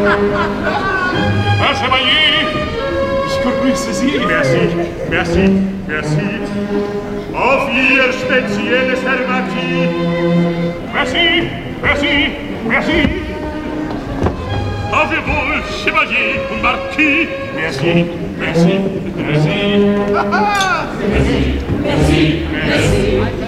Chevalier, ich grüße Sie. Merci, merci, merci. Auf Ihr spezielles Herr Marquis. Merci, merci, merci. Auf Ihr Wohl, Chevalier und Marquis. Merci, merci, merci. Merci, merci, merci.